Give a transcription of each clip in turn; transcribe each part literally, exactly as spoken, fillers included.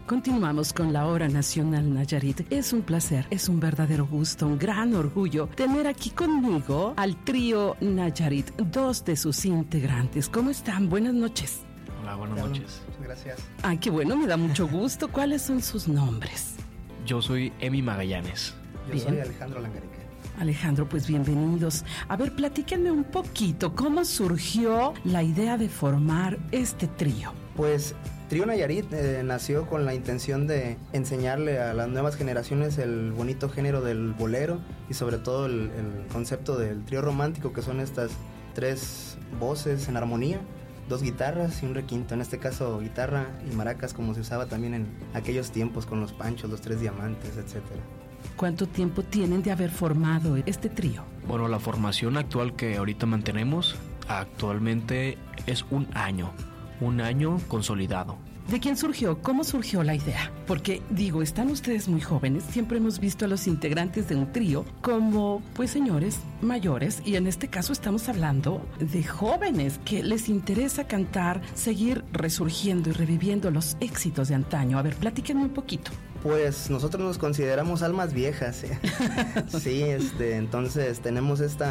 Continuamos con la Hora Nacional Nayarit. Es un placer, es un verdadero gusto, un gran orgullo tener aquí conmigo al trío Nayarit, dos de sus integrantes. ¿Cómo están? Buenas noches. Hola, buenas Hola, noches. Gracias. Ay, qué bueno, me da mucho gusto. ¿Cuáles son sus nombres? Yo soy Emi Magallanes. Yo Bien. soy Alejandro Langarica. Alejandro, pues bienvenidos. A ver, platíquenme un poquito, ¿cómo surgió la idea de formar este trío? Pues Trío Nayarit eh, nació con la intención de enseñarle a las nuevas generaciones el bonito género del bolero y sobre todo el, el concepto del trío romántico, que son estas tres voces en armonía, dos guitarras y un requinto, en este caso guitarra y maracas, como se usaba también en aquellos tiempos con los Panchos, los Tres Diamantes, etcétera. ¿Cuánto tiempo tienen de haber formado este trío? Bueno, la formación actual que ahorita mantenemos actualmente es un año, un año consolidado. ¿De quién surgió? ¿Cómo surgió la idea? Porque, digo, están ustedes muy jóvenes, siempre hemos visto a los integrantes de un trío como, pues, señores mayores, y en este caso estamos hablando de jóvenes que les interesa cantar, seguir resurgiendo y reviviendo los éxitos de antaño. A ver, platíquenme un poquito. Pues nosotros nos consideramos almas viejas, ¿eh? Sí, este, entonces tenemos este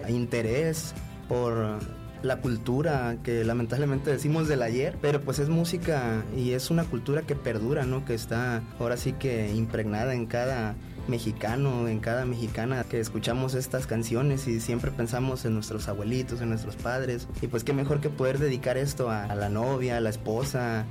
interés por la cultura que lamentablemente decimos del ayer, pero pues es música y es una cultura que perdura, ¿no? Que está ahora sí que impregnada en cada mexicano, en cada mexicana que escuchamos estas canciones y siempre pensamos en nuestros abuelitos, en nuestros padres, y pues qué mejor que poder dedicar esto a, a la novia, a la esposa,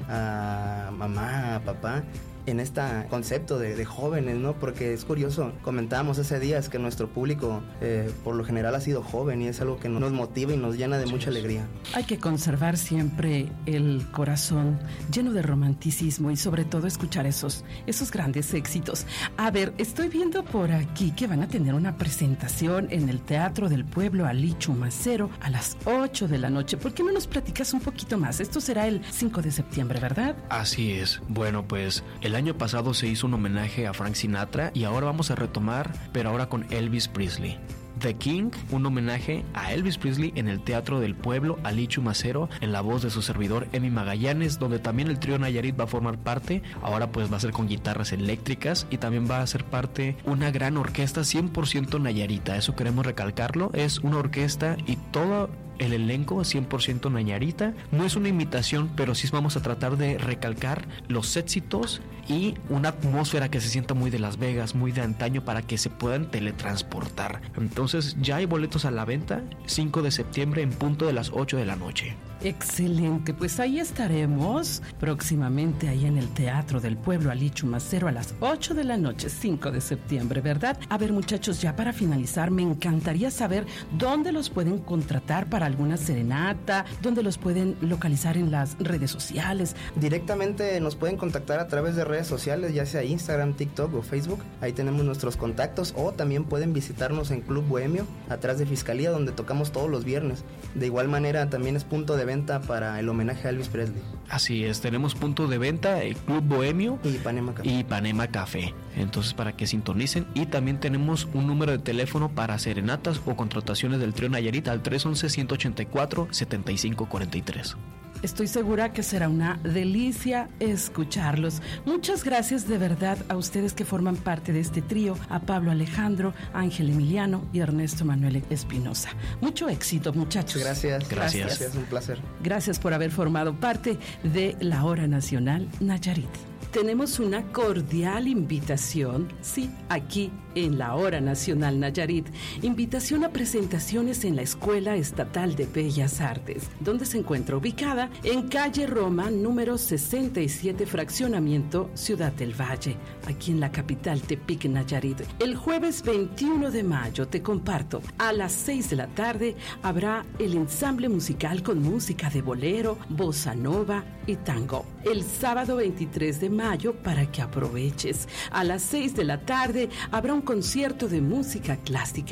a mamá, a papá, en este concepto de, de jóvenes, ¿no? Porque es curioso, comentábamos hace días que nuestro público eh, por lo general ha sido joven y es algo que nos motiva y nos llena de sí, mucha alegría. Hay que conservar siempre el corazón lleno de romanticismo y sobre todo escuchar esos, esos grandes éxitos. A ver, estoy viendo por aquí que van a tener una presentación en el Teatro del Pueblo Ali Chumacero a las ocho de la noche. ¿Por qué no nos platicas un poquito más? Esto será el cinco de septiembre, ¿verdad? Así es. Bueno, pues el El año pasado se hizo un homenaje a Frank Sinatra y ahora vamos a retomar, pero ahora con Elvis Presley. The King, un homenaje a Elvis Presley en el Teatro del Pueblo Ali Chumacero, en la voz de su servidor Emi Magallanes, donde también el trío Nayarit va a formar parte. Ahora pues va a ser con guitarras eléctricas y también va a ser parte una gran orquesta cien por ciento nayarita. Eso queremos recalcarlo, es una orquesta y todo el elenco cien por ciento nayarita. No es una imitación, pero sí vamos a tratar de recalcar los éxitos y una atmósfera que se sienta muy de Las Vegas, muy de antaño, para que se puedan teletransportar. Entonces ya hay boletos a la venta, cinco de septiembre en punto de las ocho de la noche. Excelente, pues ahí estaremos próximamente ahí en el Teatro del Pueblo Ali Chumacero a las ocho de la noche, cinco de septiembre, ¿verdad? A ver, muchachos, ya para finalizar, me encantaría saber dónde los pueden contratar para alguna serenata, dónde los pueden localizar en las redes sociales. Directamente nos pueden contactar a través de redes sociales, ya sea Instagram, TikTok o Facebook. Ahí tenemos nuestros contactos, o también pueden visitarnos en Club Bohemio, atrás de Fiscalía, donde tocamos todos los viernes. De igual manera, también es punto de venta para el homenaje a Elvis Presley. Así es, tenemos punto de venta, el Club Bohemio y Ipanema Café. y Ipanema Café. Entonces, para que sintonicen, y también tenemos un número de teléfono para serenatas o contrataciones del trío Nayarit al tres once, ciento ochenta y cuatro, setenta y cinco cuarenta y tres. Estoy segura que será una delicia escucharlos. Muchas gracias de verdad a ustedes que forman parte de este trío, a Pablo Alejandro, Ángel Emiliano y Ernesto Manuel Espinosa. Mucho éxito, muchachos. Gracias. Gracias. Gracias, un placer. Gracias por haber formado parte de la Hora Nacional Nayarit. Tenemos una cordial invitación, sí, aquí en la Hora Nacional Nayarit, invitación a presentaciones en la Escuela Estatal de Bellas Artes, donde se encuentra ubicada en calle Roma, número sesenta y siete, fraccionamiento Ciudad del Valle, aquí en la capital Tepic, Nayarit. El jueves veintiuno de mayo, te comparto, a las seis de la tarde habrá el ensamble musical con música de bolero, bossa nova y tango. El sábado veintitrés de mayo, para que aproveches, a las seis de la tarde habrá un concierto de música clásica